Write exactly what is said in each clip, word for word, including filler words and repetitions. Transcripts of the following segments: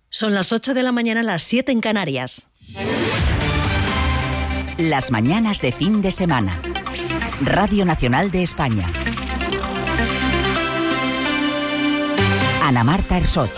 Son las ocho de la mañana, las siete en Canarias. Las mañanas de fin de semana. Radio Nacional de España. Ana Marta Ersoch.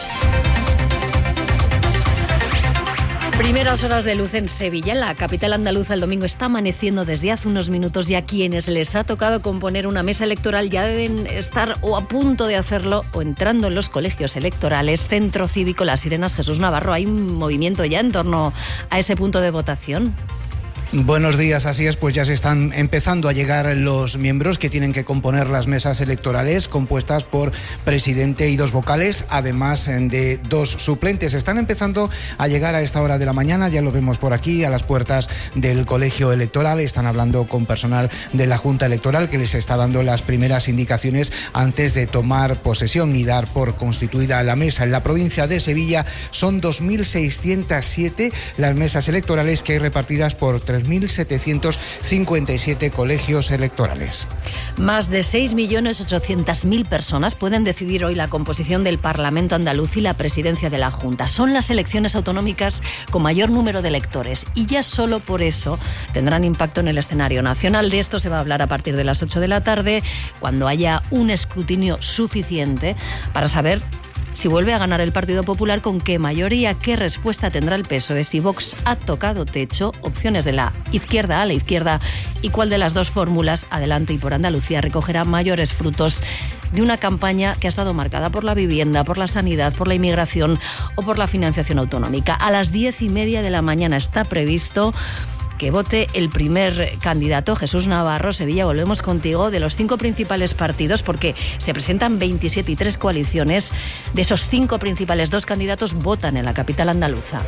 Primeras horas de luz en Sevilla, en la capital andaluza. El domingo está amaneciendo desde hace unos minutos y a quienes les ha tocado componer una mesa electoral ya deben estar o a punto de hacerlo o entrando en los colegios electorales. Centro Cívico Las Sirenas, Jesús Navarro, ¿hay un movimiento ya en torno a ese punto de votación? Buenos días, así es, pues ya se están empezando a llegar los miembros que tienen que componer las mesas electorales compuestas por presidente y dos vocales, además de dos suplentes. Están empezando a llegar a esta hora de la mañana, ya lo vemos por aquí, a las puertas del colegio electoral. Están hablando con personal de la Junta Electoral que les está dando las primeras indicaciones antes de tomar posesión y dar por constituida la mesa. En la provincia de Sevilla son dos mil seiscientas siete las mesas electorales que hay repartidas por tres mil setecientos cincuenta y siete colegios electorales. Más de seis millones ochocientas mil personas pueden decidir hoy la composición del Parlamento andaluz y la presidencia de la Junta. Son las elecciones autonómicas con mayor número de electores y ya solo por eso tendrán impacto en el escenario nacional. De esto se va a hablar a partir de las ocho de la tarde, cuando haya un escrutinio suficiente para saber si vuelve a ganar el Partido Popular, con qué mayoría, qué respuesta tendrá el P S O E, si Vox ha tocado techo, opciones de la izquierda a la izquierda y cuál de las dos fórmulas, Adelante y por Andalucía, recogerá mayores frutos de una campaña que ha estado marcada por la vivienda, por la sanidad, por la inmigración o por la financiación autonómica. A las diez y media de la mañana está previsto que vote el primer candidato. Jesús Navarro, Sevilla, volvemos contigo. De los cinco principales partidos, porque se presentan veintisiete y tres coaliciones, de esos cinco principales, dos candidatos votan en la capital andaluza.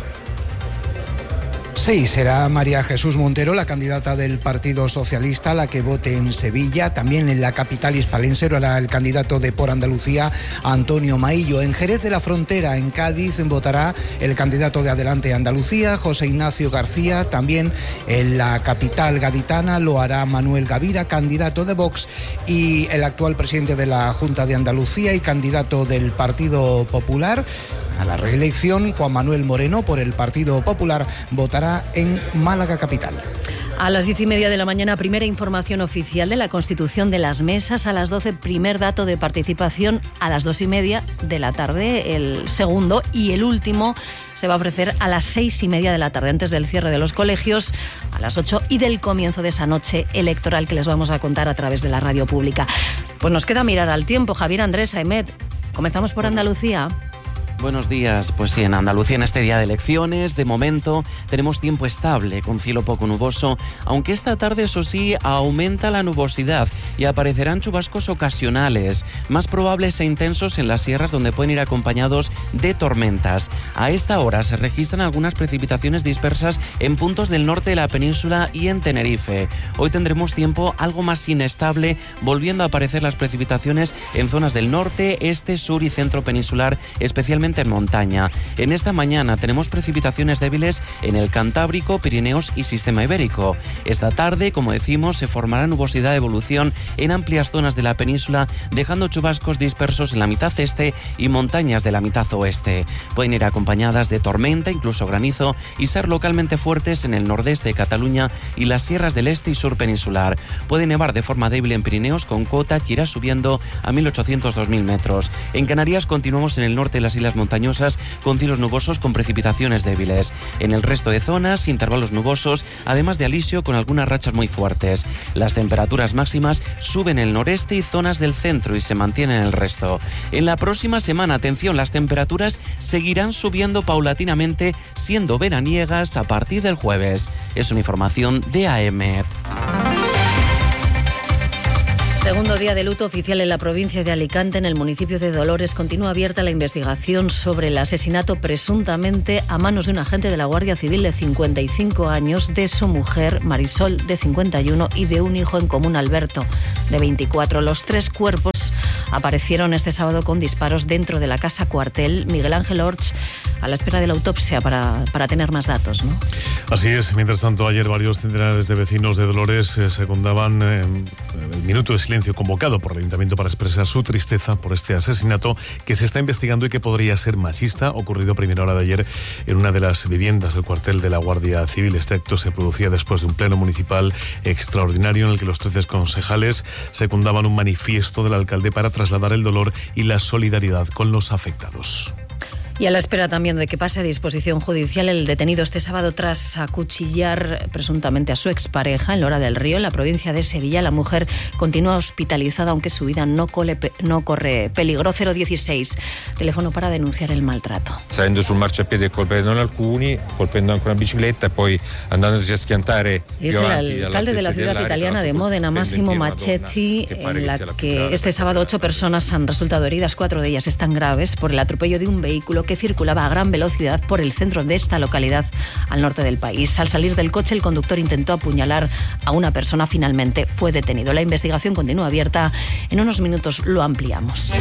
Sí, será María Jesús Montero, la candidata del Partido Socialista, la que vote en Sevilla. También en la capital hispalense era el candidato de Por Andalucía, Antonio Maillo. En Jerez de la Frontera, en Cádiz, votará el candidato de Adelante Andalucía, José Ignacio García. También en la capital gaditana lo hará Manuel Gavira, candidato de Vox, y el actual presidente de la Junta de Andalucía y candidato del Partido Popular a la reelección, Juan Manuel Moreno, por el Partido Popular, votará en Málaga capital. A las diez y media de la mañana, primera información oficial de la constitución de las mesas. A las doce, primer dato de participación. A las dos y media de la tarde, el segundo y el último se va a ofrecer a las seis y media de la tarde, antes del cierre de los colegios, a las ocho y del comienzo de esa noche electoral que les vamos a contar a través de la radio pública. Pues nos queda mirar al tiempo. Javier Andrés, Aemet, comenzamos por Andalucía. Buenos días. Pues sí, en Andalucía en este día de elecciones, de momento tenemos tiempo estable, con cielo poco nuboso, aunque esta tarde, eso sí, aumenta la nubosidad y aparecerán chubascos ocasionales, más probables e intensos en las sierras, donde pueden ir acompañados de tormentas. A esta hora se registran algunas precipitaciones dispersas en puntos del norte de la península y en Tenerife. Hoy tendremos tiempo algo más inestable, volviendo a aparecer las precipitaciones en zonas del norte, este, sur y centro peninsular, especialmente en montaña. En esta mañana tenemos precipitaciones débiles en el Cantábrico, Pirineos y Sistema Ibérico. Esta tarde, como decimos, se formará nubosidad de evolución en amplias zonas de la península, dejando chubascos dispersos en la mitad este y montañas de la mitad oeste. Pueden ir acompañadas de tormenta, incluso granizo, y ser localmente fuertes en el nordeste de Cataluña y las sierras del este y sur peninsular. Puede nevar de forma débil en Pirineos, con cota que irá subiendo a mil ochocientos a dos mil metros. En Canarias continuamos en el norte de las islas montañosas con cielos nubosos con precipitaciones débiles. En el resto de zonas, intervalos nubosos, además de alisio con algunas rachas muy fuertes. Las temperaturas máximas suben en el noreste y zonas del centro y se mantienen en el resto. En la próxima semana, atención, las temperaturas seguirán subiendo paulatinamente, siendo veraniegas a partir del jueves. Es una información de Aemet. Segundo día de luto oficial en la provincia de Alicante. En el municipio de Dolores continúa abierta la investigación sobre el asesinato presuntamente a manos de un agente de la Guardia Civil de cincuenta y cinco años de su mujer Marisol, de cincuenta y uno, y de un hijo en común, Alberto, de veinticuatro. Los tres cuerpos aparecieron este sábado con disparos dentro de la casa cuartel. Miguel Ángel Orts, a la espera de la autopsia para, para tener más datos, ¿no? Así es. Mientras tanto, ayer varios centenares de vecinos de Dolores eh, secundaban eh, el minuto de silencio convocado por el Ayuntamiento para expresar su tristeza por este asesinato que se está investigando y que podría ser machista, ocurrido a primera hora de ayer en una de las viviendas del cuartel de la Guardia Civil. Este acto se producía después de un pleno municipal extraordinario en el que los trece concejales secundaban un manifiesto del alcalde para trasladar el dolor y la solidaridad con los afectados. Y a la espera también de que pase a disposición judicial el detenido este sábado tras acuchillar presuntamente a su expareja en Lora del Río, en la provincia de Sevilla. La mujer continúa hospitalizada, aunque su vida no, cole, no corre peligro. cero dieciséis, teléfono para denunciar el maltrato. Salendo sul marciapiede e colpendo alcuni, colpendo anche una bicicletta e poi andandosi a schiantare. Es el alcalde de la ciudad italiana de Módena, Massimo Machetti, en la que este sábado ocho personas han resultado heridas, cuatro de ellas están graves, por el atropello de un vehículo que circulaba a gran velocidad por el centro de esta localidad al norte del país. Al salir del coche, el conductor intentó apuñalar a una persona. Finalmente fue detenido. La investigación continúa abierta. En unos minutos lo ampliamos.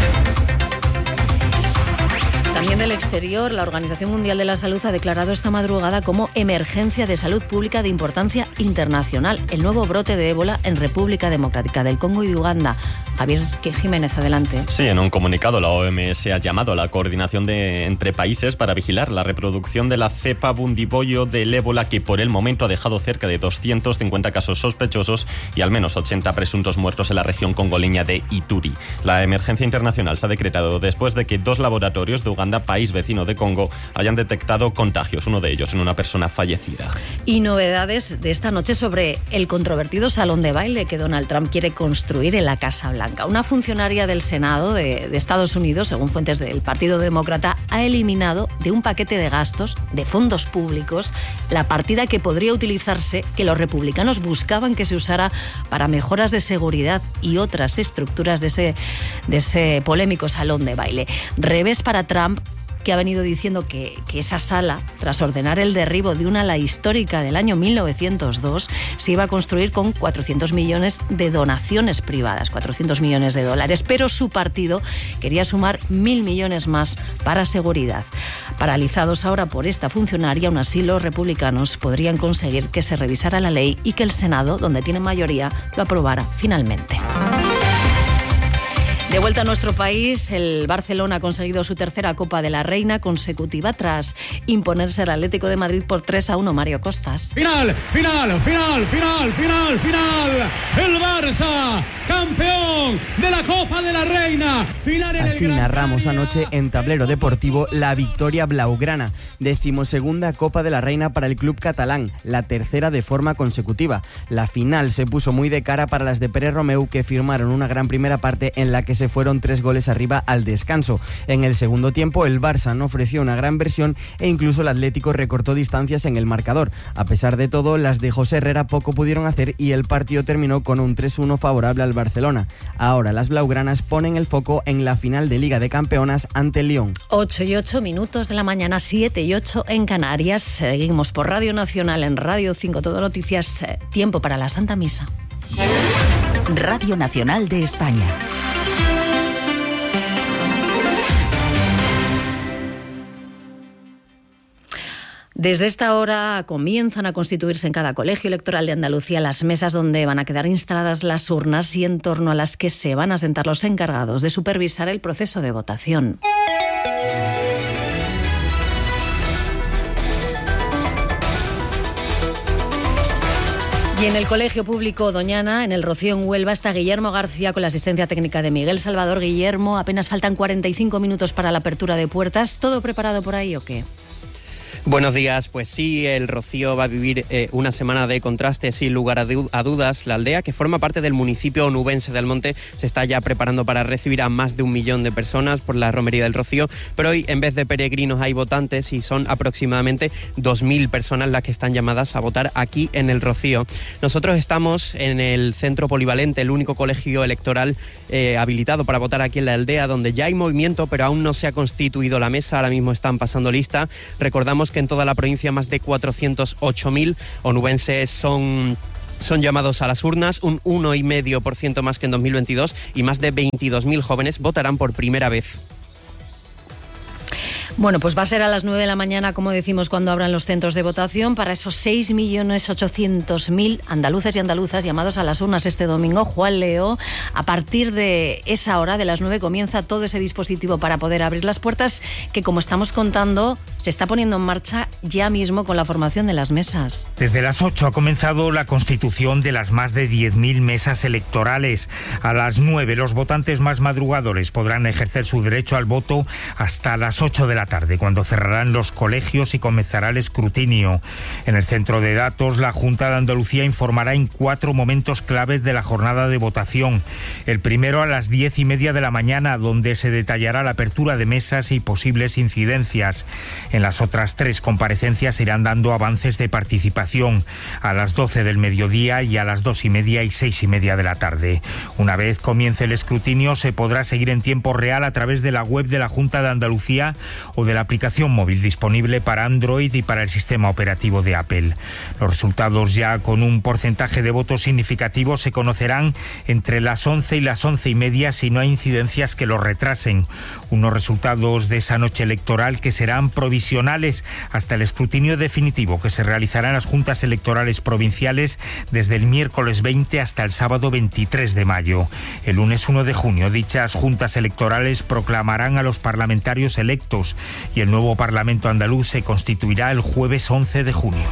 También del exterior, la Organización Mundial de la Salud ha declarado esta madrugada como emergencia de salud pública de importancia internacional el nuevo brote de ébola en República Democrática del Congo y de Uganda. Javier Jiménez, adelante. Sí, en un comunicado la O M S ha llamado a la coordinación de, entre países para vigilar la reproducción de la cepa bundiboyo del ébola, que por el momento ha dejado cerca de doscientos cincuenta casos sospechosos y al menos ochenta presuntos muertos en la región congoleña de Ituri. La emergencia internacional se ha decretado después de que dos laboratorios de Uganda, país vecino de Congo, hayan detectado contagios, uno de ellos en una persona fallecida. Y novedades de esta noche sobre el controvertido salón de baile que Donald Trump quiere construir en la Casa Blanca. Una funcionaria del Senado de, de Estados Unidos, según fuentes del Partido Demócrata, ha eliminado de un paquete de gastos de fondos públicos la partida que podría utilizarse, que los republicanos buscaban que se usara para mejoras de seguridad y otras estructuras de ese, de ese polémico salón de baile. Revés para Trump, que ha venido diciendo que, que esa sala, tras ordenar el derribo de una ala histórica del año mil novecientos dos, se iba a construir con cuatrocientos millones de donaciones privadas, cuatrocientos millones de dólares, pero su partido quería sumar mil millones más para seguridad. Paralizados ahora por esta funcionaria, aún así los republicanos podrían conseguir que se revisara la ley y que el Senado, donde tiene mayoría, lo aprobara finalmente. De vuelta a nuestro país, el Barcelona ha conseguido su tercera Copa de la Reina consecutiva tras imponerse al Atlético de Madrid por tres a uno. Mario Costas. Final, final, final, final, final, final. El Barça, campeón de la Copa de la Reina. Final en Así el Gran narramos Canaria. anoche en Tablero Deportivo la victoria blaugrana, decimosegunda Copa de la Reina para el club catalán, la tercera de forma consecutiva. La final se puso muy de cara para las de Pere Romeu, que firmaron una gran primera parte en la que se fueron tres goles arriba al descanso. En el segundo tiempo el Barça no ofreció una gran versión e incluso el Atlético recortó distancias en el marcador. A pesar de todo, las de José Herrera poco pudieron hacer y el partido terminó con un tres uno favorable al Barcelona. Ahora las blaugranas ponen el foco en la final de Liga de Campeonas ante el Lyon. ocho y ocho minutos de la mañana, siete y ocho en Canarias. Seguimos por Radio Nacional en Radio cinco, Todo Noticias. Tiempo para la Santa Misa. Radio Nacional de España. Desde esta hora comienzan a constituirse en cada colegio electoral de Andalucía las mesas donde van a quedar instaladas las urnas y en torno a las que se van a sentar los encargados de supervisar el proceso de votación. Y en el Colegio Público Doñana, en el Rocío, en Huelva, está Guillermo García con la asistencia técnica de Miguel Salvador. Guillermo, apenas faltan cuarenta y cinco minutos para la apertura de puertas. ¿Todo preparado por ahí o qué? Buenos días, pues sí, el Rocío va a vivir eh, una semana de contraste sin lugar a, du- a dudas. La aldea, que forma parte del municipio onubense de Almonte, se está ya preparando para recibir a más de un millón de personas por la romería del Rocío, pero hoy en vez de peregrinos hay votantes y son aproximadamente dos mil personas las que están llamadas a votar aquí en el Rocío. Nosotros estamos en el centro polivalente, el único colegio electoral eh, habilitado para votar aquí en la aldea, donde ya hay movimiento, pero aún no se ha constituido la mesa. Ahora mismo están pasando lista. Recordamos que en toda la provincia más de cuatrocientos ocho mil onubenses son... Son llamados a las urnas, un uno coma cinco por ciento más que en dos mil veintidós, y más de veintidós mil jóvenes votarán por primera vez. Bueno, pues va a ser a las nueve de la mañana, como decimos, cuando abran los centros de votación para esos seis millones ochocientos mil andaluces y andaluzas llamados a las urnas este domingo. Juan Leo, a partir de esa hora, de las nueve, comienza todo ese dispositivo para poder abrir las puertas que, como estamos contando, se está poniendo en marcha ya mismo con la formación de las mesas. Desde las ocho ha comenzado la constitución de las más de diez mil mesas electorales. A las nueve los votantes más madrugadores podrán ejercer su derecho al voto hasta las ocho de la tarde, cuando cerrarán los colegios y comenzará el escrutinio. En el centro de datos, la Junta de Andalucía informará en cuatro momentos claves de la jornada de votación. El primero a las diez y media de la mañana, donde se detallará la apertura de mesas y posibles incidencias. En las otras tres comparecencias se irán dando avances de participación a las doce del mediodía y a las dos y media y seis y media de la tarde. Una vez comience el escrutinio, se podrá seguir en tiempo real a través de la web de la Junta de Andalucía o de la aplicación móvil disponible para Android y para el sistema operativo de Apple. Los resultados, ya con un porcentaje de votos significativo, se conocerán entre las once y las once y media si no hay incidencias que los retrasen. Unos resultados de esa noche electoral que serán provisionales hasta el escrutinio definitivo, que se realizará en las juntas electorales provinciales desde el miércoles veinte hasta el sábado veintitrés de mayo. El lunes uno de junio, dichas juntas electorales proclamarán a los parlamentarios electos y el nuevo Parlamento andaluz se constituirá el jueves once de junio.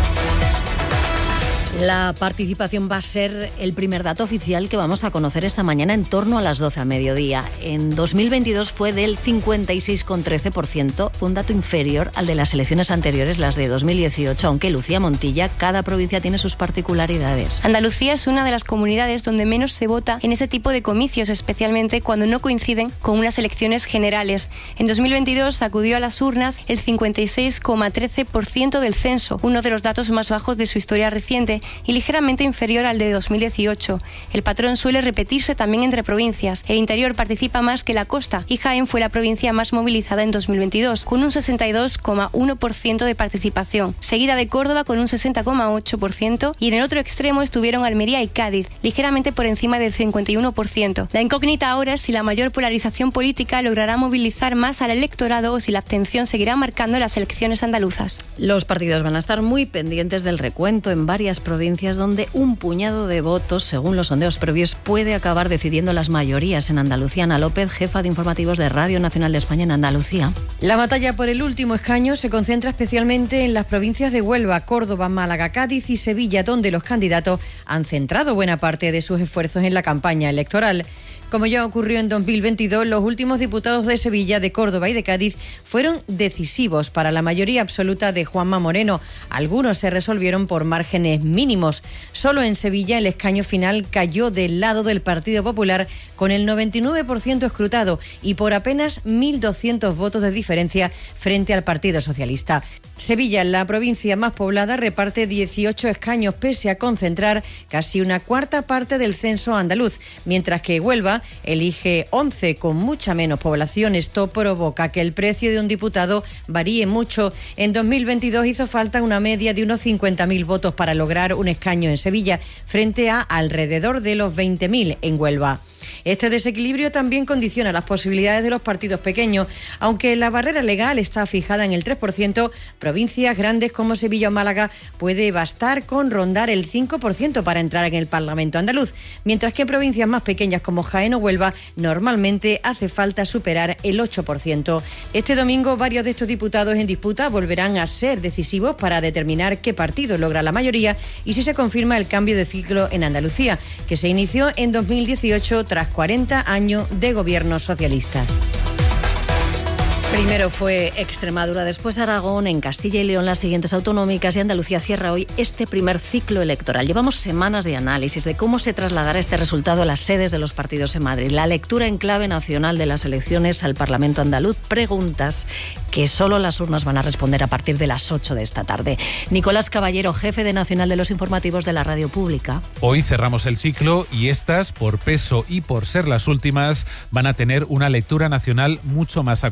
La participación va a ser el primer dato oficial que vamos a conocer esta mañana en torno a las doce al mediodía. En dos mil veintidós fue del cincuenta y seis coma trece por ciento, un dato inferior al de las elecciones anteriores, las de dos mil dieciocho, aunque Lucía Montilla, cada provincia tiene sus particularidades. Andalucía es una de las comunidades donde menos se vota en ese tipo de comicios, especialmente cuando no coinciden con unas elecciones generales. En dos mil veintidós acudió a las urnas el cincuenta y seis coma trece por ciento del censo, uno de los datos más bajos de su historia reciente, y ligeramente inferior al de dos mil dieciocho. El patrón suele repetirse también entre provincias. El interior participa más que la costa y Jaén fue la provincia más movilizada en dos mil veintidós, con un sesenta y dos coma uno por ciento de participación, seguida de Córdoba con un sesenta coma ocho por ciento, y en el otro extremo estuvieron Almería y Cádiz, ligeramente por encima del cincuenta y uno por ciento. La incógnita ahora es si la mayor polarización política logrará movilizar más al electorado o si la abstención seguirá marcando las elecciones andaluzas. Los partidos van a estar muy pendientes del recuento en varias provincias donde un puñado de votos, según los sondeos previos, puede acabar decidiendo las mayorías en Andalucía. Ana López, jefa de informativos de Radio Nacional de España en Andalucía. La batalla por el último escaño se concentra especialmente en las provincias de Huelva, Córdoba, Málaga, Cádiz y Sevilla, donde los candidatos han centrado buena parte de sus esfuerzos en la campaña electoral. Como ya ocurrió en dos mil veintidós, los últimos diputados de Sevilla, de Córdoba y de Cádiz fueron decisivos para la mayoría absoluta de Juanma Moreno. Algunos se resolvieron por márgenes mínimos. Solo en Sevilla el escaño final cayó del lado del Partido Popular con el noventa y nueve por ciento escrutado y por apenas mil doscientos votos de diferencia frente al Partido Socialista. Sevilla, la provincia más poblada, reparte dieciocho escaños pese a concentrar casi una cuarta parte del censo andaluz, mientras que Huelva elige once con mucha menos población. Esto provoca que el precio de un diputado varíe mucho. En dos mil veintidós hizo falta una media de unos cincuenta mil votos para lograr un escaño en Sevilla, frente a alrededor de los veinte mil en Huelva. Este desequilibrio también condiciona las posibilidades de los partidos pequeños. Aunque la barrera legal está fijada en el tres por ciento, provincias grandes como Sevilla o Málaga puede bastar con rondar el cinco por ciento para entrar en el Parlamento andaluz, mientras que provincias más pequeñas como Jaén o Huelva normalmente hace falta superar el ocho por ciento. Este domingo varios de estos diputados en disputa volverán a ser decisivos para determinar qué partido logra la mayoría y si se confirma el cambio de ciclo en Andalucía, que se inició en dos mil dieciocho tras cuarenta años de gobiernos socialistas. Primero fue Extremadura, después Aragón, en Castilla y León las siguientes autonómicas, y Andalucía cierra hoy este primer ciclo electoral. Llevamos semanas de análisis de cómo se trasladará este resultado a las sedes de los partidos en Madrid. La lectura en clave nacional de las elecciones al Parlamento andaluz. Preguntas que solo las urnas van a responder a partir de las ocho de esta tarde. Nicolás Caballero, jefe de Nacional de los Informativos de la Radio Pública. Hoy cerramos el ciclo y estas, por peso y por ser las últimas, van a tener una lectura nacional mucho más acusada.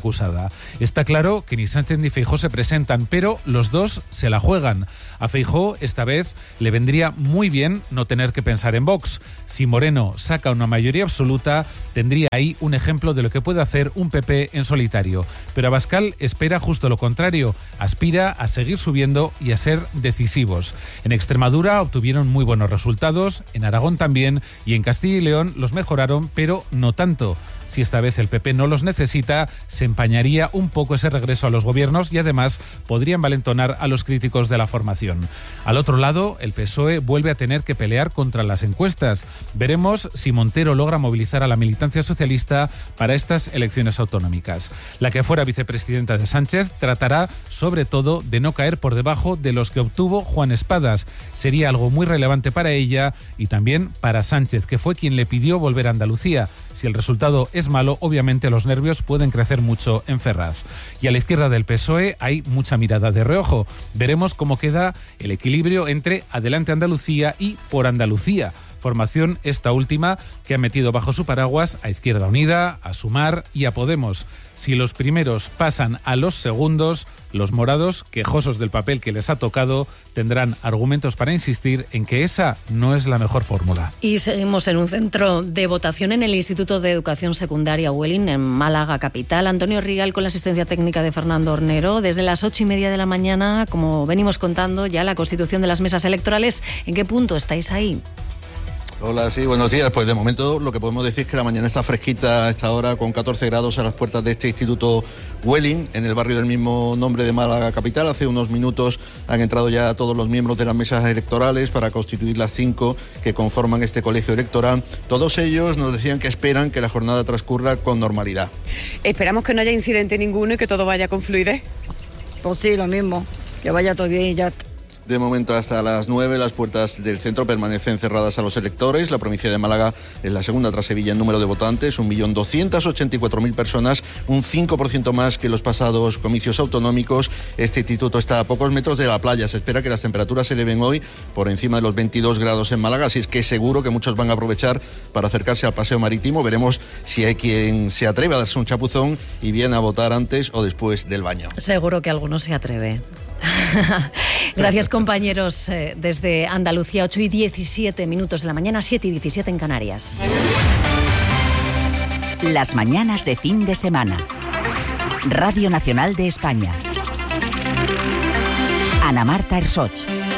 Junta. Está claro que ni Sánchez ni Feijóo se presentan, pero los dos se la juegan. A Feijóo esta vez le vendría muy bien no tener que pensar en Vox. Si Moreno saca una mayoría absoluta, tendría ahí un ejemplo de lo que puede hacer un P P en solitario. Pero Abascal espera justo lo contrario, aspira a seguir subiendo y a ser decisivos. En Extremadura obtuvieron muy buenos resultados, en Aragón también, y en Castilla y León los mejoraron, pero no tanto. Si esta vez el P P no los necesita, se empañaría un poco ese regreso a los gobiernos y además podrían valentonar a los críticos de la formación. Al otro lado, el P S O E vuelve a tener que pelear contra las encuestas. Veremos si Montero logra movilizar a la militancia socialista para estas elecciones autonómicas. La que fuera vicepresidenta de Sánchez tratará sobre todo de no caer por debajo de los que obtuvo Juan Espadas. Sería algo muy relevante para ella y también para Sánchez, que fue quien le pidió volver a Andalucía. Si el resultado es malo, obviamente los nervios pueden crecer mucho en Ferraz. Y a la izquierda del P S O E hay mucha mirada de reojo. Veremos cómo queda el equilibrio entre Adelante Andalucía y Por Andalucía. Formación esta última que ha metido bajo su paraguas a Izquierda Unida, a Sumar y a Podemos. Si los primeros pasan a los segundos, los morados, quejosos del papel que les ha tocado, tendrán argumentos para insistir en que esa no es la mejor fórmula. Y seguimos en un centro de votación en el Instituto de Educación Secundaria Welling, en Málaga capital. Antonio Rigal con la asistencia técnica de Fernando Hornero. Desde las ocho y media de la mañana, como venimos contando, ya la constitución de las mesas electorales. ¿En qué punto estáis ahí? Hola, sí, buenos días. Pues de momento lo que podemos decir es que la mañana está fresquita a esta hora, con catorce grados a las puertas de este Instituto Welling, en el barrio del mismo nombre de Málaga capital. Hace unos minutos han entrado ya todos los miembros de las mesas electorales para constituir las cinco que conforman este colegio electoral. Todos ellos nos decían que esperan que la jornada transcurra con normalidad. Esperamos que no haya incidente ninguno y que todo vaya con fluidez. Pues sí, lo mismo, que vaya todo bien y ya. De momento hasta las nueve las puertas del centro permanecen cerradas a los electores. La provincia de Málaga es la segunda tras Sevilla en número de votantes, un millón doscientos ochenta y cuatro mil personas, un cinco por ciento más que los pasados comicios autonómicos. Este instituto está a pocos metros de la playa. Se espera que las temperaturas se eleven hoy por encima de los veintidós grados en Málaga, así es que seguro que muchos van a aprovechar para acercarse al paseo marítimo. Veremos si hay quien se atreve a darse un chapuzón y viene a votar antes o después del baño. Seguro que alguno se atreve. Gracias, compañeros, eh, desde Andalucía, ocho y diecisiete minutos de la mañana, siete y diecisiete en Canarias. Las mañanas de fin de semana. Radio Nacional de España. Ana Marta Ersoch.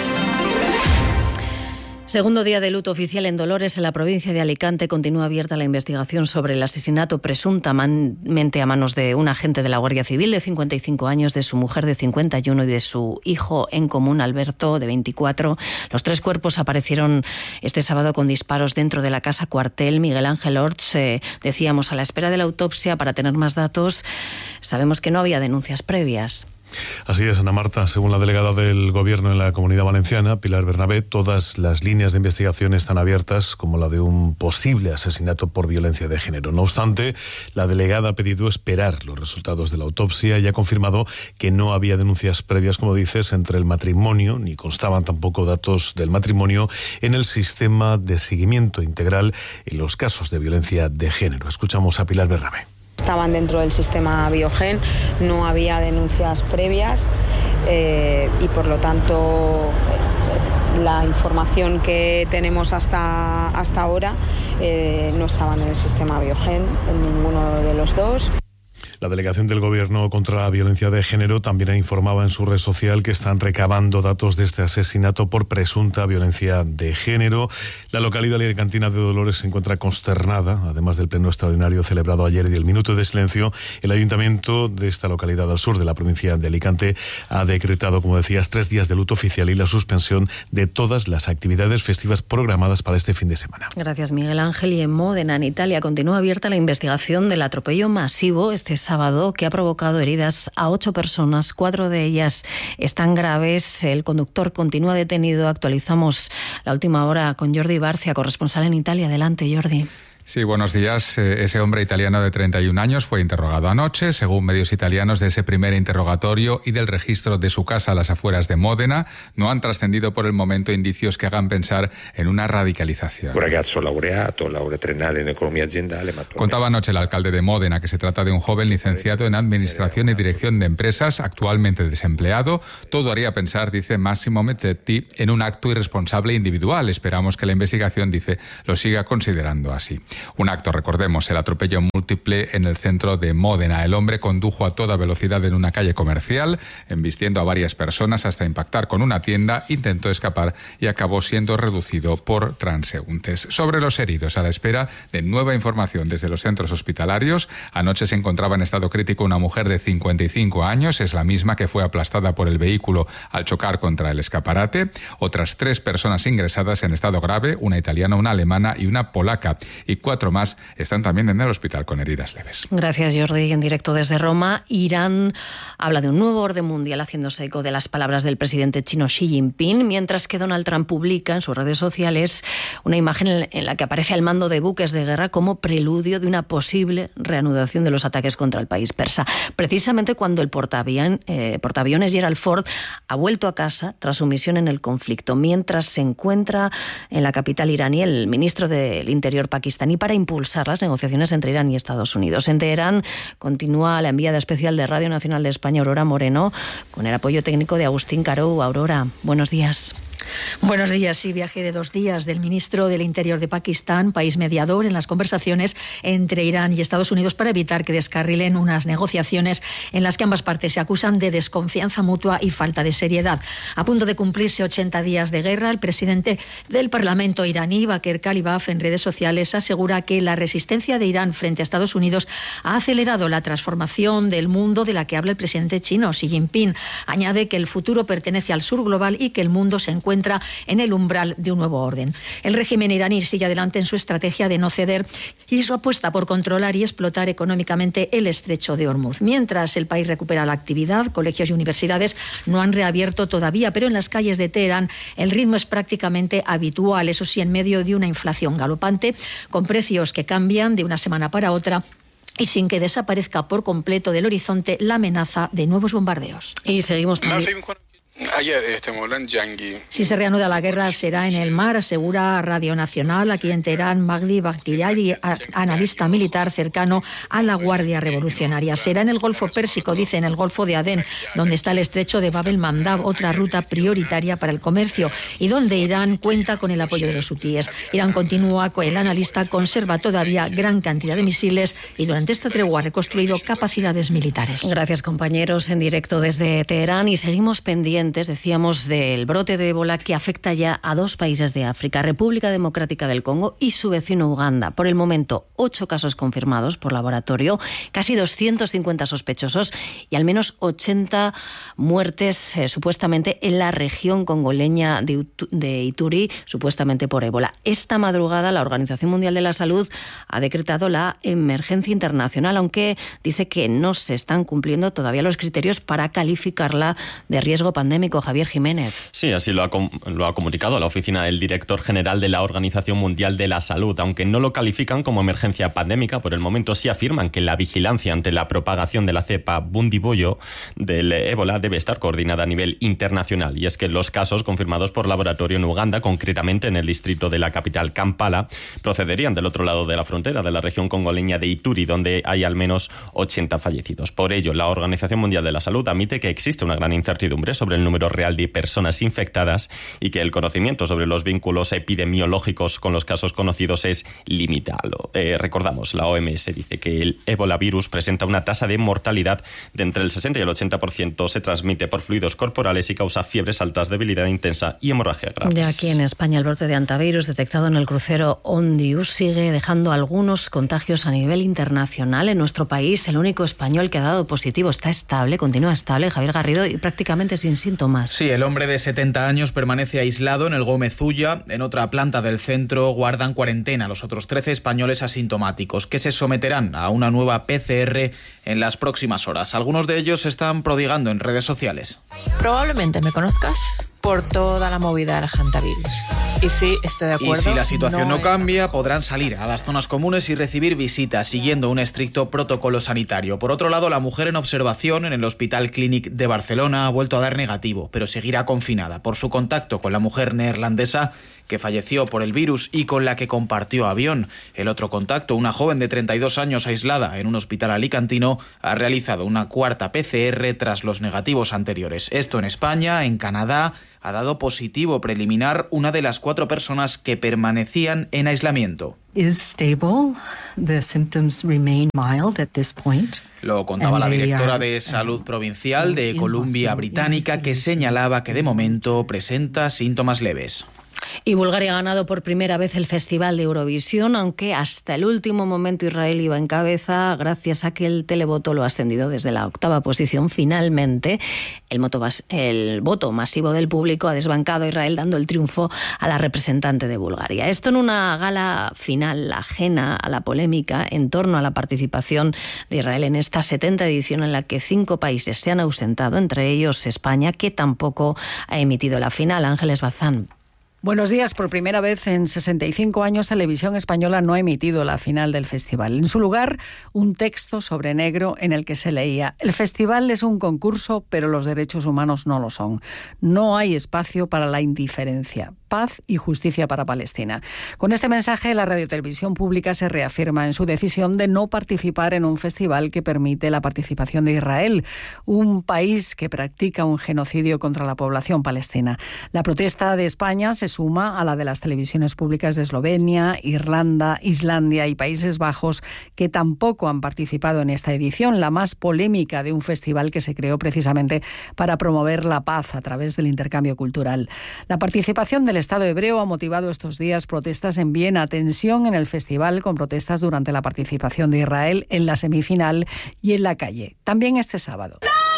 Segundo día de luto oficial en Dolores, en la provincia de Alicante. Continúa abierta la investigación sobre el asesinato presuntamente a manos de un agente de la Guardia Civil de cincuenta y cinco años, de su mujer de cincuenta y uno y de su hijo en común, Alberto, de veinticuatro. Los tres cuerpos aparecieron este sábado con disparos dentro de la casa cuartel. Miguel Ángel Orts, eh, decíamos, a la espera de la autopsia para tener más datos. Sabemos que no había denuncias previas. Así es, Ana Marta. Según la delegada del Gobierno en la Comunidad Valenciana, Pilar Bernabé, todas las líneas de investigación están abiertas, como la de un posible asesinato por violencia de género. No obstante, la delegada ha pedido esperar los resultados de la autopsia y ha confirmado que no había denuncias previas, como dices, entre el matrimonio, ni constaban tampoco datos del matrimonio en el sistema de seguimiento integral en los casos de violencia de género. Escuchamos a Pilar Bernabé. Estaban dentro del sistema Biogen, no había denuncias previas eh, y por lo tanto la información que tenemos hasta, hasta ahora eh, no estaban en el sistema Biogen, en ninguno de los dos. La Delegación del Gobierno contra la Violencia de Género también ha informado en su red social que están recabando datos de este asesinato por presunta violencia de género. La localidad alicantina de Dolores se encuentra consternada, además del pleno extraordinario celebrado ayer y del minuto de silencio. El ayuntamiento de esta localidad al sur de la provincia de Alicante ha decretado, como decías, tres días de luto oficial y la suspensión de todas las actividades festivas programadas para este fin de semana. Gracias, Miguel Ángel. Y en Módena, en Italia, continúa abierta la investigación del atropello masivo este sábado que ha provocado heridas a ocho personas, cuatro de ellas están graves. El conductor continúa detenido. Actualizamos la última hora con Jordi Barcia, corresponsal en Italia. Adelante, Jordi. Sí, buenos días. Ese hombre italiano de treinta y un años fue interrogado anoche, según medios italianos, de ese primer interrogatorio y del registro de su casa a las afueras de Módena. No han trascendido por el momento indicios que hagan pensar en una radicalización. Un ragazzo laureato, laurea triennale en economía aziendale. Contaba anoche el alcalde de Módena que se trata de un joven licenciado en Administración y Dirección de Empresas, actualmente desempleado. Todo haría pensar, dice Massimo Mezzetti, en un acto irresponsable individual. Esperamos que la investigación, dice, lo siga considerando así. Un acto, recordemos, el atropello múltiple en el centro de Módena. El hombre condujo a toda velocidad en una calle comercial, embistiendo a varias personas hasta impactar con una tienda, intentó escapar y acabó siendo reducido por transeúntes. Sobre los heridos, a la espera de nueva información desde los centros hospitalarios, anoche se encontraba en estado crítico una mujer de cincuenta y cinco años, es la misma que fue aplastada por el vehículo al chocar contra el escaparate. Otras tres personas ingresadas en estado grave, una italiana, una alemana y una polaca. Y cuatro más están también en el hospital con heridas leves. Gracias, Jordi. En directo desde Roma, Irán habla de un nuevo orden mundial haciéndose eco de las palabras del presidente chino Xi Jinping, mientras que Donald Trump publica en sus redes sociales una imagen en la que aparece al mando de buques de guerra como preludio de una posible reanudación de los ataques contra el país persa. Precisamente cuando el portaavión, eh, portaaviones Gerald Ford ha vuelto a casa tras su misión en el conflicto, mientras se encuentra en la capital iraní el ministro del Interior pakistaní para impulsar las negociaciones entre Irán y Estados Unidos. En Teherán continúa la enviada especial de Radio Nacional de España, Aurora Moreno, con el apoyo técnico de Agustín Carou. Aurora, buenos días. Buenos días. Sí, viaje de dos días del ministro del Interior de Pakistán, país mediador en las conversaciones entre Irán y Estados Unidos para evitar que descarrilen unas negociaciones en las que ambas partes se acusan de desconfianza mutua y falta de seriedad. A punto de cumplirse ochenta días de guerra, el presidente del Parlamento iraní, Baker Kalibaf, en redes sociales asegura que la resistencia de Irán frente a Estados Unidos ha acelerado la transformación del mundo de la que habla el presidente chino, Xi Jinping. Añade que el futuro pertenece al sur global y que el mundo se encuentra encuentra en el umbral de un nuevo orden. El régimen iraní sigue adelante en su estrategia de no ceder y su apuesta por controlar y explotar económicamente el estrecho de Hormuz. Mientras el país recupera la actividad, colegios y universidades no han reabierto todavía, pero en las calles de Teherán el ritmo es prácticamente habitual, eso sí, en medio de una inflación galopante, con precios que cambian de una semana para otra y sin que desaparezca por completo del horizonte la amenaza de nuevos bombardeos. Y seguimos también. Si se reanuda la guerra será en el mar, asegura Radio Nacional. Aquí en Teherán, Magli Bakhtiari, analista militar cercano a la Guardia Revolucionaria. Será en el Golfo Pérsico, dice, en el Golfo de Adén, donde está el estrecho de Bab el-Mandab, otra ruta prioritaria para el comercio, y donde Irán cuenta con el apoyo de los hutíes. Irán continúa, con el analista conserva todavía gran cantidad de misiles y durante esta tregua ha reconstruido capacidades militares. Gracias, compañeros, en directo desde Teherán, y seguimos pendientes, decíamos, del brote de ébola que afecta ya a dos países de África, República Democrática del Congo y su vecino Uganda. Por el momento, ocho casos confirmados por laboratorio, casi doscientos cincuenta sospechosos y al menos ochenta muertes eh, supuestamente en la región congoleña de, de Ituri, supuestamente por ébola. Esta madrugada la Organización Mundial de la Salud ha decretado la emergencia internacional, aunque dice que no se están cumpliendo todavía los criterios para calificarla de riesgo pandémico. Javier Jiménez. Sí, así lo ha, lo ha comunicado la oficina del director general de la Organización Mundial de la Salud. Aunque no lo califican como emergencia pandémica, por el momento sí afirman que la vigilancia ante la propagación de la cepa Bundibugyo del ébola debe estar coordinada a nivel internacional. Y es que los casos confirmados por laboratorio en Uganda, concretamente en el distrito de la capital Kampala, procederían del otro lado de la frontera, de la región congoleña de Ituri, donde hay al menos ochenta fallecidos. Por ello, la Organización Mundial de la Salud admite que existe una gran incertidumbre sobre el número real de personas infectadas y que el conocimiento sobre los vínculos epidemiológicos con los casos conocidos es limitado. Eh, recordamos, la O M S dice que el ébola virus presenta una tasa de mortalidad de entre el sesenta y el ochenta por ciento, se transmite por fluidos corporales y causa fiebres altas, debilidad intensa y hemorragia grave. Ya aquí en España el brote de hantavirus detectado en el crucero Ondius sigue dejando algunos contagios a nivel internacional. En nuestro país el único español que ha dado positivo está estable, continúa estable, Javier Garrido, y prácticamente sin síntomas. Sí, el hombre de setenta años permanece aislado en el Gómez Ulla. En otra planta del centro guardan cuarentena los otros trece españoles asintomáticos, que se someterán a una nueva P C R en las próximas horas. Algunos de ellos se están prodigando en redes sociales. Probablemente me conozcas. por toda la movida del hantavirus. Y sí, estoy de acuerdo. Y si la situación no, no cambia, es... podrán salir a las zonas comunes y recibir visitas siguiendo un estricto protocolo sanitario. Por otro lado, la mujer en observación en el Hospital Clínic de Barcelona ha vuelto a dar negativo, pero seguirá confinada por su contacto con la mujer neerlandesa que falleció por el virus y con la que compartió avión. El otro contacto, una joven de treinta y dos años aislada en un hospital alicantino, ha realizado una cuarta P C R tras los negativos anteriores. Esto en España, en Canadá, ha dado positivo preliminar una de las cuatro personas que permanecían en aislamiento. Is stable. The symptoms remain mild at this point. Lo contaba la directora de Salud Provincial de Columbia Británica, que señalaba que de momento presenta síntomas leves. Y Bulgaria ha ganado por primera vez el Festival de Eurovisión, aunque hasta el último momento Israel iba en cabeza gracias a que el televoto lo ha ascendido desde la octava posición. Finalmente, el, moto, el voto masivo del público ha desbancado a Israel, dando el triunfo a la representante de Bulgaria. Esto en una gala final ajena a la polémica en torno a la participación de Israel en esta setenta edición en la que cinco países se han ausentado, entre ellos España, que tampoco ha emitido la final. Ángeles Bazán. Buenos días. Por primera vez en sesenta y cinco años, Televisión Española no ha emitido la final del festival. En su lugar, un texto sobre negro en el que se leía: el festival es un concurso, pero los derechos humanos no lo son. No hay espacio para la indiferencia. Paz y justicia para Palestina. Con este mensaje, la radiotelevisión pública se reafirma en su decisión de no participar en un festival que permite la participación de Israel, un país que practica un genocidio contra la población palestina. La protesta de España se suma a la de las televisiones públicas de Eslovenia, Irlanda, Islandia y Países Bajos, que tampoco han participado en esta edición, la más polémica de un festival que se creó precisamente para promover la paz a través del intercambio cultural. La participación del Estado hebreo ha motivado estos días protestas en Viena, tensión en el festival con protestas durante la participación de Israel en la semifinal y en la calle. También este sábado.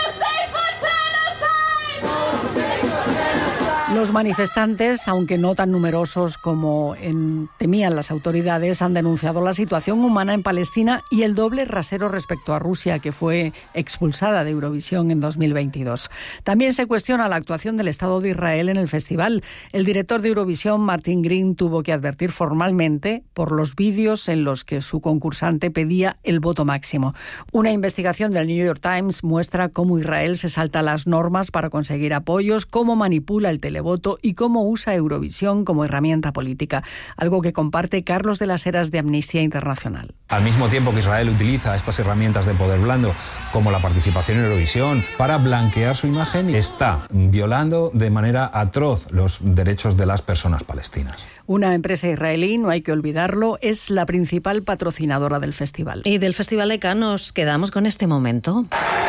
Los manifestantes, aunque no tan numerosos como en, temían las autoridades, han denunciado la situación humana en Palestina y el doble rasero respecto a Rusia, que fue expulsada de Eurovisión en dos mil veintidós. También se cuestiona la actuación del Estado de Israel en el festival. El director de Eurovisión, Martin Green, tuvo que advertir formalmente por los vídeos en los que su concursante pedía el voto máximo. Una investigación del New York Times muestra cómo Israel se salta las normas para conseguir apoyos, cómo manipula el televoto y cómo usa Eurovisión como herramienta política, algo que comparte Carlos de las Heras de Amnistía Internacional. Al mismo tiempo que Israel utiliza estas herramientas de poder blando, como la participación en Eurovisión, para blanquear su imagen, está violando de manera atroz los derechos de las personas palestinas. Una empresa israelí, no hay que olvidarlo, es la principal patrocinadora del festival. Y del Festival de Cannes nos quedamos con este momento.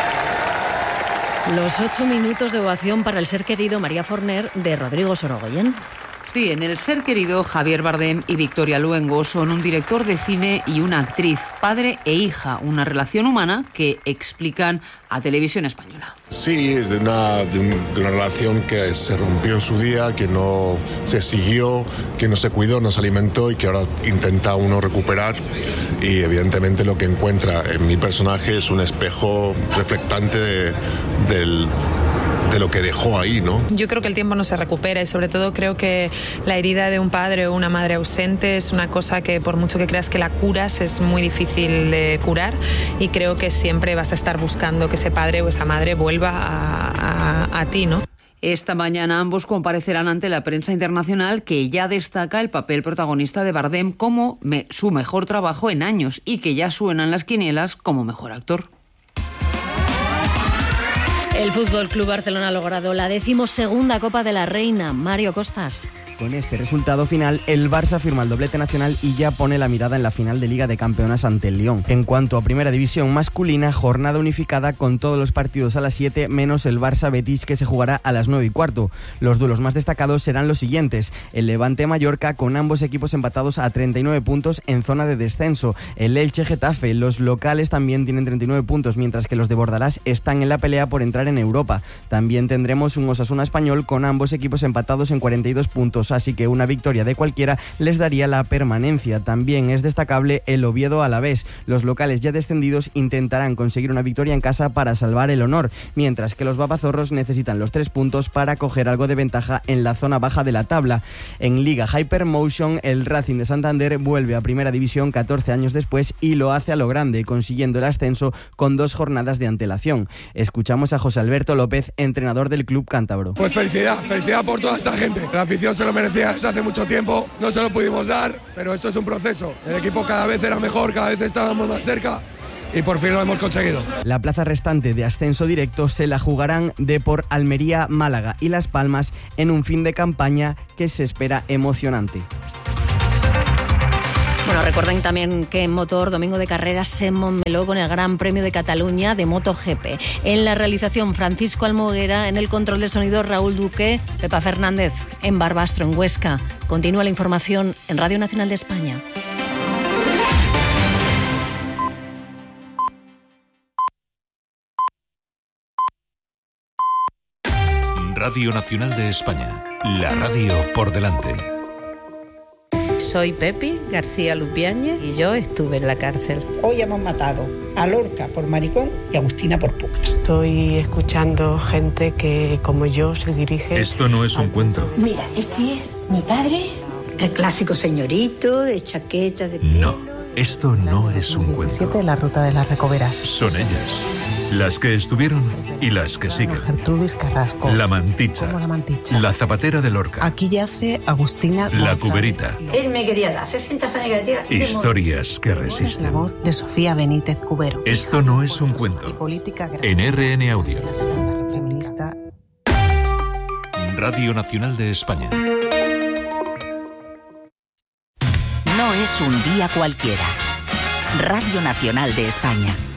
Los ocho minutos de ovación para el ser querido María Forner de Rodrigo Sorogoyen. Sí, en el ser querido, Javier Bardem y Victoria Luengo son un director de cine y una actriz, padre e hija, una relación humana que explican a Televisión Española. Sí, es de una, de una relación que se rompió en su día, que no se siguió, que no se cuidó, no se alimentó y que ahora intenta uno recuperar. Y evidentemente lo que encuentra en mi personaje es un espejo reflectante de, del... de lo que dejó ahí, ¿no? Yo creo que el tiempo no se recupera y sobre todo creo que la herida de un padre o una madre ausente es una cosa que por mucho que creas que la curas es muy difícil de curar y creo que siempre vas a estar buscando que ese padre o esa madre vuelva a, a, a ti, ¿no? Esta mañana ambos comparecerán ante la prensa internacional, que ya destaca el papel protagonista de Bardem como me, su mejor trabajo en años y que ya suenan las quinielas como mejor actor. El Fútbol Club Barcelona ha logrado la decimosegunda Copa de la Reina. Mario Costas. Con este resultado final, el Barça firma el doblete nacional y ya pone la mirada en la final de Liga de Campeonas ante el Lyon. En cuanto a Primera División masculina, jornada unificada con todos los partidos a las siete, menos el Barça-Betis, que se jugará a las nueve y cuarto. Los duelos más destacados serán los siguientes: el Levante-Mallorca, con ambos equipos empatados a treinta y nueve puntos en zona de descenso. El Elche-Getafe, los locales también tienen treinta y nueve puntos, mientras que los de Bordalás están en la pelea por entrar en Europa. También tendremos un Osasuna-Español, con ambos equipos empatados en cuarenta y dos puntos. puntos, así que una victoria de cualquiera les daría la permanencia. También es destacable el Oviedo Alavés. Los locales ya descendidos intentarán conseguir una victoria en casa para salvar el honor, mientras que los babazorros necesitan los tres puntos para coger algo de ventaja en la zona baja de la tabla. En Liga Hypermotion, el Racing de Santander vuelve a Primera División catorce años después y lo hace a lo grande, consiguiendo el ascenso con dos jornadas de antelación. Escuchamos a José Alberto López, entrenador del club cántabro. Pues felicidad, felicidad por toda esta gente. La afición se lo merecía desde hace mucho tiempo, no se lo pudimos dar, pero esto es un proceso. El equipo cada vez era mejor, cada vez estábamos más cerca y por fin lo hemos conseguido. La plaza restante de ascenso directo se la jugarán Depor, Almería, Málaga y Las Palmas en un fin de campaña que se espera emocionante. Bueno, recuerden también que en motor, domingo de carreras se Montmeló con el Gran Premio de Cataluña de MotoGP. En la realización, Francisco Almoguera, en el control de sonido, Raúl Duque, Pepa Fernández en Barbastro, en Huesca. Continúa la información en Radio Nacional de España. Radio Nacional de España, la radio por delante. Soy Pepi García Lupiáñez y yo estuve en la cárcel. Hoy hemos matado a Lorca por maricón y a Agustina por puta. Estoy escuchando gente que, como yo, se dirige... Esto no es un cuento. Mira, este es mi padre, el clásico señorito de chaqueta de pelo. No, esto no es un cuento. La ruta de las Recoveras. Son ellas, las que estuvieron y las que siguen. Gertrudis Carrasco. La Manticha. ¿Cómo la Manticha? La Zapatera de Lorca. Aquí yace Agustina La González. Cuberita. Él me quería dar sesenta años de tierra. Historias que La resisten. voz de Sofía Benítez Cubero. Esto no es un cuento. Política En R N Audio. La segunda feminista. Radio Nacional de España. No es un día cualquiera. Radio Nacional de España.